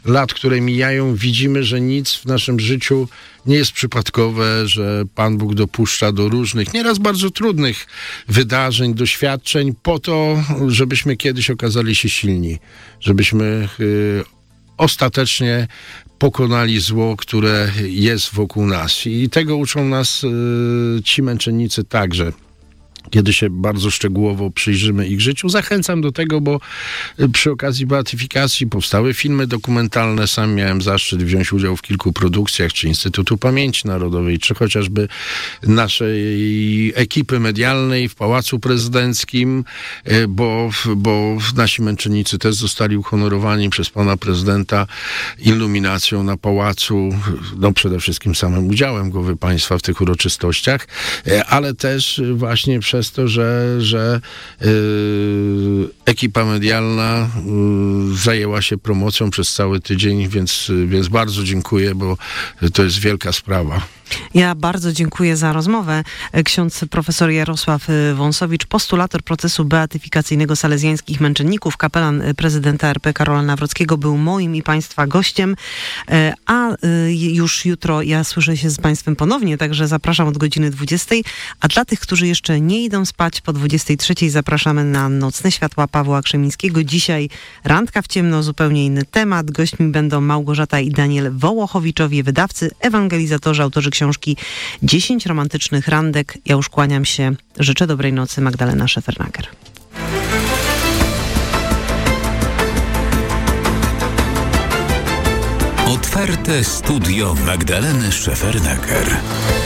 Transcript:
lat, które mijają, widzimy, że nic w naszym życiu nie jest przypadkowe, że Pan Bóg dopuszcza do różnych, nieraz bardzo trudnych wydarzeń, doświadczeń po to, żebyśmy kiedyś okazali się silni, żebyśmy ostatecznie pokonali zło, które jest wokół nas. I tego uczą nas ci męczennicy także. Kiedy się bardzo szczegółowo przyjrzymy ich życiu. Zachęcam do tego, bo przy okazji beatyfikacji powstały filmy dokumentalne. Sam miałem zaszczyt wziąć udział w kilku produkcjach, czy Instytutu Pamięci Narodowej, czy chociażby naszej ekipy medialnej w Pałacu Prezydenckim, bo nasi męczennicy też zostali uhonorowani przez pana prezydenta iluminacją na pałacu, no przede wszystkim samym udziałem głowy państwa w tych uroczystościach, ale też właśnie przez to, że ekipa medialna zajęła się promocją przez cały tydzień, więc bardzo dziękuję, bo to jest wielka sprawa. Ja bardzo dziękuję za rozmowę. Ksiądz profesor Jarosław Wąsowicz, postulator procesu beatyfikacyjnego salezjańskich męczenników, kapelan prezydenta RP Karola Nawrockiego, był moim i państwa gościem, a już jutro ja słyszę się z państwem ponownie, także zapraszam od godziny 20, a dla tych, którzy jeszcze nie idą spać, po 23 zapraszamy na Nocne Światła Pawła Krzemińskiego. Dzisiaj randka w ciemno, zupełnie inny temat. Gośćmi będą Małgorzata i Daniel Wołochowiczowie, wydawcy, ewangelizatorzy, autorzy książki 10 romantycznych randek. Ja już kłaniam się. Życzę dobrej nocy. Magdalena Szefernaker. Otwarte studio Magdaleny Szefernaker.